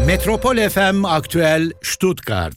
Metropol FM Aktüel Stuttgart.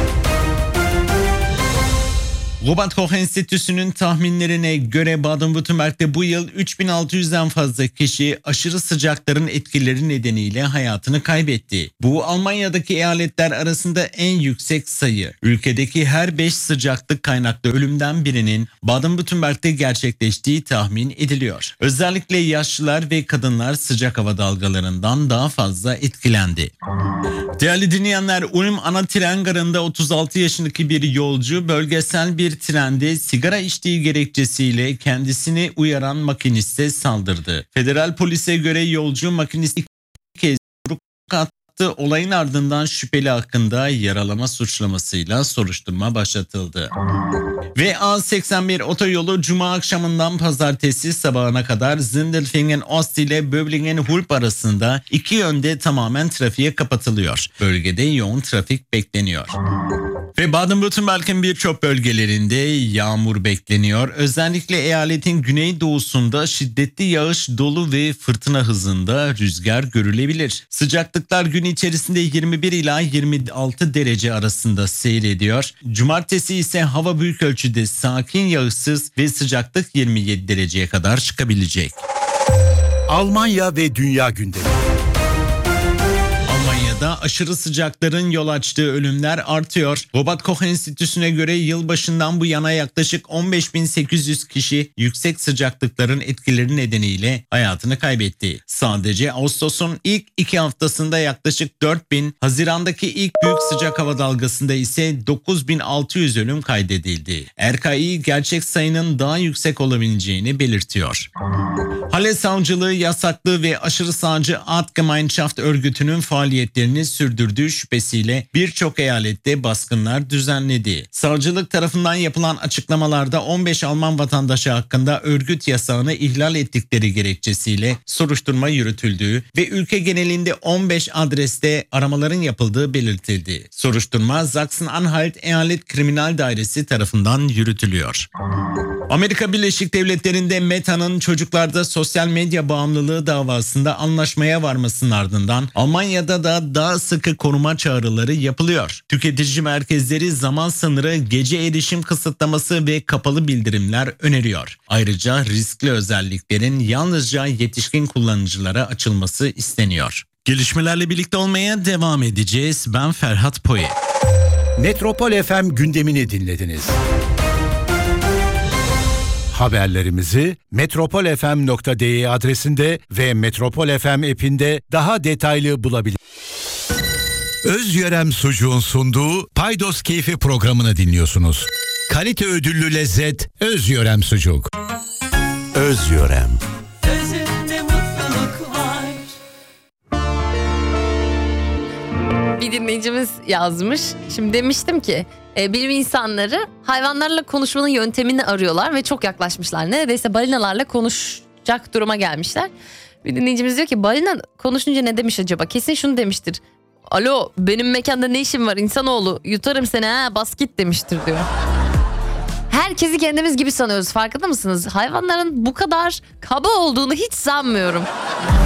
Robert Koch Enstitüsü'nün tahminlerine göre Baden-Württemberg'de bu yıl 3600'den fazla kişi aşırı sıcakların etkileri nedeniyle hayatını kaybetti. Bu Almanya'daki eyaletler arasında en yüksek sayı. Ülkedeki her 5 sıcaklık kaynaklı ölümden birinin Baden-Württemberg'de gerçekleştiği tahmin ediliyor. Özellikle yaşlılar ve kadınlar sıcak hava dalgalarından daha fazla etkilendi. Değerli dinleyenler, Ulm ana tren garında 36 yaşındaki bir yolcu bölgesel bir trende sigara içtiği gerekçesiyle kendisini uyaran makiniste saldırdı. Federal polise göre yolcu makinisti iki kez yumruk attı. Olayın ardından şüpheli hakkında yaralama suçlamasıyla soruşturma başlatıldı. Ve A81 otoyolu Cuma akşamından Pazartesi sabahına kadar Sindelfingen Ost ile Böblingen Hulp arasında iki yönde tamamen trafiğe kapatılıyor. Bölgede yoğun trafik bekleniyor. Ve Baden-Württemberg'in birçok bölgelerinde yağmur bekleniyor. Özellikle eyaletin güneydoğusunda şiddetli yağış, dolu ve fırtına hızında rüzgar görülebilir. Sıcaklıklar gün içerisinde 21 ila 26 derece arasında seyrediyor. Cumartesi ise hava büyük ölçüde sakin, yağışsız ve sıcaklık 27 dereceye kadar çıkabilecek. Almanya ve dünya gündemi. Almanya'da aşırı sıcakların yol açtığı ölümler artıyor. Robert Koch Enstitüsü'ne göre yılbaşından bu yana yaklaşık 15.800 kişi yüksek sıcaklıkların etkileri nedeniyle hayatını kaybetti. Sadece Ağustos'un ilk 2 haftasında yaklaşık 4.000, Haziran'daki ilk büyük sıcak hava dalgasında ise 9.600 ölüm kaydedildi. RKI gerçek sayının daha yüksek olabileceğini belirtiyor. Halle Savcılığı yasaklı ve aşırı sağcı Artgemeinschaft örgütünün faaliyetlerini sürdürdüğü şüphesiyle birçok eyalette baskınlar düzenledi. Savcılık tarafından yapılan açıklamalarda 15 Alman vatandaşı hakkında örgüt yasağını ihlal ettikleri gerekçesiyle soruşturma yürütüldüğü ve ülke genelinde 15 adreste aramaların yapıldığı belirtildi. Soruşturma Sachsen-Anhalt Eyalet Kriminal Dairesi tarafından yürütülüyor. Amerika Birleşik Devletleri'nde Meta'nın çocuklarda sosyal medya bağımlılığı davasında anlaşmaya varmasının ardından Almanya'da da daha sıkı koruma çağrıları yapılıyor. Tüketici merkezleri zaman sınırı, gece erişim kısıtlaması ve kapalı bildirimler öneriyor. Ayrıca riskli özelliklerin yalnızca yetişkin kullanıcılara açılması isteniyor. Gelişmelerle birlikte olmaya devam edeceğiz. Ben Ferhat Poye. Metropol FM gündemini dinlediniz. Haberlerimizi metropolfm.de adresinde ve Metropol FM app'inde daha detaylı bulabilirsiniz. Özyörem Sucuğun sunduğu Paydos Keyfi programını dinliyorsunuz. Kalite ödüllü lezzet Özyörem Sucuk. Özyörem. Özünde mutluluk var. Bir dinleyicimiz yazmış. Şimdi demiştim ki bilim insanları hayvanlarla konuşmanın yöntemini arıyorlar ve çok yaklaşmışlar. Neredeyse balinalarla konuşacak duruma gelmişler. Bir dinleyicimiz diyor ki balina konuşunca ne demiş acaba? Kesin şunu demiştir. Alo, benim mekanda ne işin var insanoğlu? Yutarım seni ha, bas git demiştir diyor. Herkesi kendimiz gibi sanıyoruz, farkında mısınız? Hayvanların bu kadar kaba olduğunu hiç sanmıyorum.